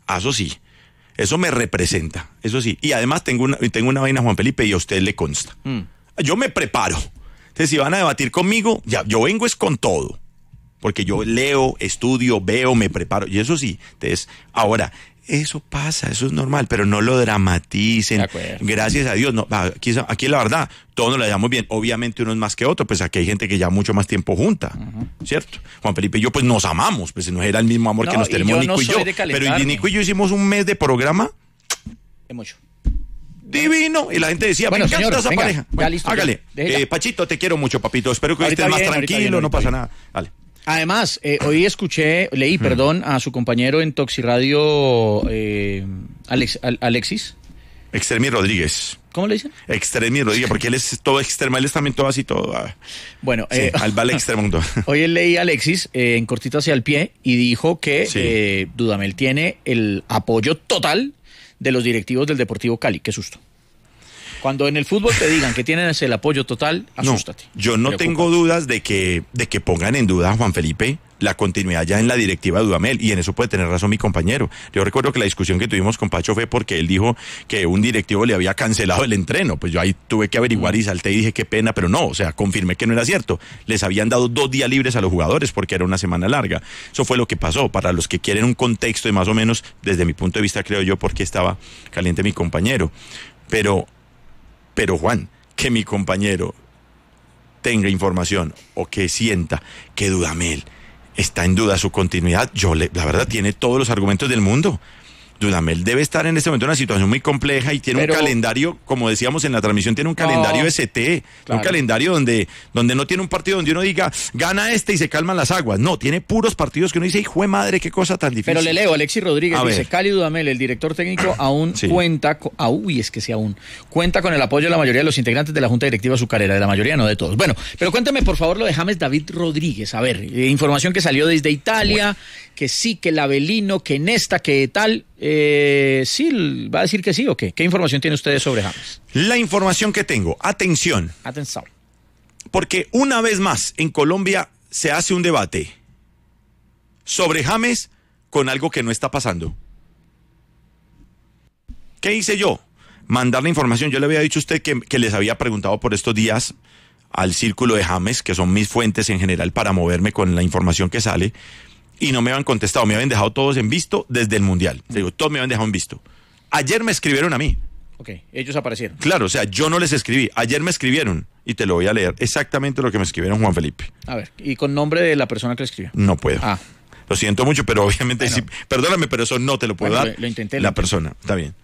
Eso sí, eso me representa, eso sí. Y además tengo una vaina, Juan Felipe, y a usted le consta. Yo me preparo. Entonces, si van a debatir conmigo, ya, yo vengo es con todo. Porque yo leo, estudio, veo, me preparo. Y eso sí, entonces, ahora, eso pasa, eso es normal, pero no lo dramaticen. Gracias a Dios, no, aquí la verdad, todos nos la llevamos bien. Obviamente uno es más que otro, pues aquí hay gente que ya mucho más tiempo junta, ¿cierto? Juan Felipe y yo, pues nos amamos, pues no era el mismo amor que nos tenemos Nico y yo. Pero Nico y yo hicimos un mes de programa. Es mucho. Divino, y la gente decía, bueno, me encanta esa pareja. Ya listo, hágale. Pachito, te quiero mucho, papito. Espero que estés más tranquilo, no pasa nada. Dale. Además, hoy leí, a su compañero en Toxiradio, Alexis. Extremi Rodríguez. ¿Cómo le dicen? Extremi Rodríguez, porque él es todo extremo, él es también todo así, todo. Bueno, sí, al vale extremo. Hoy leí a Alexis en cortito hacia el pie y dijo que Dudamel tiene el apoyo total de los directivos del Deportivo Cali. Qué susto. Cuando en el fútbol te digan que tienen el apoyo total, asústate. No, yo no tengo dudas de que pongan en duda, Juan Felipe, la continuidad ya en la directiva de Dudamel, y en eso puede tener razón mi compañero. Yo recuerdo que la discusión que tuvimos con Pacho fue porque él dijo que un directivo le había cancelado el entreno. Pues yo ahí tuve que averiguar y salté y dije qué pena, pero no, o sea, confirmé que no era cierto. Les habían dado 2 días libres a los jugadores porque era una semana larga. Eso fue lo que pasó. Para los que quieren un contexto de más o menos, desde mi punto de vista, creo yo, porque estaba caliente mi compañero. Pero Juan, que mi compañero tenga información o que sienta que Dudamel está en duda su continuidad, la verdad tiene todos los argumentos del mundo. Dudamel debe estar en este momento en una situación muy compleja y tiene un calendario, como decíamos en la transmisión, tiene un calendario ST, claro. Un calendario donde no tiene un partido donde uno diga, gana y se calman las aguas. No, tiene puros partidos que uno dice, hijo de madre, qué cosa tan difícil. Pero le leo, Alexis Rodríguez dice, Cali Dudamel, el director técnico, aún cuenta con el apoyo de la mayoría de los integrantes de la Junta Directiva Azucarera, de la mayoría, no de todos. Bueno, pero cuéntame por favor lo de James David Rodríguez. A ver, información que salió desde Italia, que sí, que el Avelino, que Nesta, que tal... sí, ¿va a decir que sí o qué? ¿Qué información tiene ustedes sobre James? La información que tengo, atención, porque una vez más en Colombia se hace un debate sobre James con algo que no está pasando. ¿Qué hice yo? Mandar la información. Yo le había dicho a usted que les había preguntado por estos días al círculo de James, que son mis fuentes en general para moverme con la información que sale, y no me habían contestado, me habían dejado todos en visto desde el Mundial. Digo, todos me habían dejado en visto. Ayer me escribieron a mí. Ok, ellos aparecieron. Claro, o sea, yo no les escribí. Ayer me escribieron y te lo voy a leer exactamente lo que me escribieron, Juan Felipe. A ver, ¿y con nombre de la persona que le escribió? No puedo. Lo siento mucho, pero obviamente sí. Perdóname, pero eso no te lo puedo dar. Lo intenté. La persona, está bien.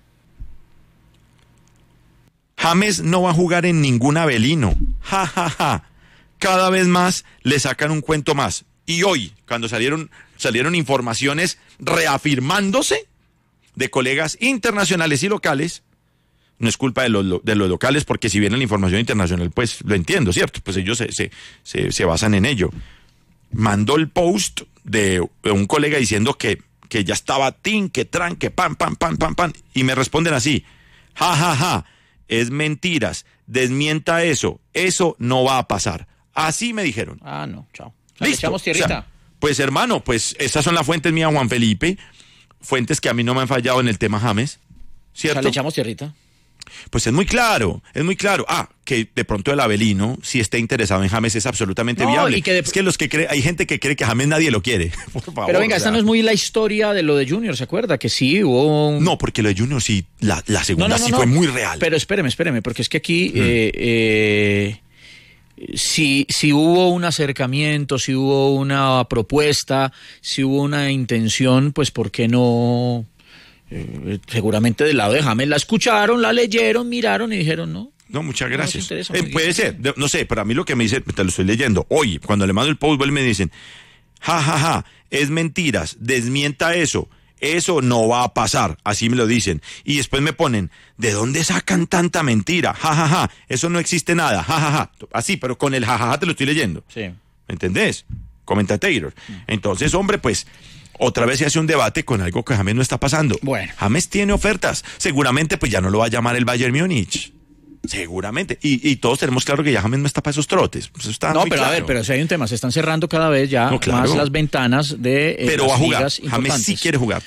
James no va a jugar en ningún Avelino. Ja, ja, ja. Cada vez más le sacan un cuento más. Y hoy, cuando salieron informaciones reafirmándose de colegas internacionales y locales, no es culpa de los locales, porque si viene la información internacional, pues lo entiendo, ¿cierto? Pues ellos se basan en ello. Mandó el post de un colega diciendo que ya estaba tin, que tran, que pan, y me responden así, ja, ja, ja, es mentiras, desmienta eso no va a pasar. Así me dijeron. No, chao. ¿Listo? ¿Le echamos tierrita? O sea, pues hermano, pues esas son las fuentes mías, Juan Felipe, fuentes que a mí no me han fallado en el tema James, ¿cierto? O sea, ¿le echamos tierrita? Pues es muy claro. Que de pronto el Avelino, si esté interesado en James, es absolutamente viable. Es que hay gente que cree que James nadie lo quiere, por favor. Pero venga, esta no es muy la historia de lo de Junior, ¿se acuerda? Que sí hubo No, porque lo de Junior sí, la segunda fue muy real. Pero espéreme, porque es que aquí... Si hubo un acercamiento, si hubo una propuesta, si hubo una intención, pues ¿por qué no? Seguramente del lado de James la escucharon, la leyeron, miraron y dijeron no. No, muchas gracias. Puede ser, no sé, pero a mí lo que me dice, te lo estoy leyendo hoy, cuando le mando el post, me dicen, ja, ja, ja, es mentiras, desmienta eso no va a pasar, así me lo dicen. Y después me ponen, ¿de dónde sacan tanta mentira? Ja, ja, ja, eso no existe nada, ja, ja, ja. Así, pero con el ja, ja, ja te lo estoy leyendo. Sí. ¿Me entendés? Comenta Taylor. Entonces, hombre, pues, otra vez se hace un debate con algo que James no está pasando. Bueno. James tiene ofertas. Seguramente, pues, ya no lo va a llamar el Bayern Múnich. Seguramente. Y todos tenemos claro que ya James no está para esos trotes. Eso está muy pero claro. A ver, pero si hay un tema, se están cerrando cada vez ya más las ventanas de pero las va a jugar. ligas importantes. James sí quiere jugar.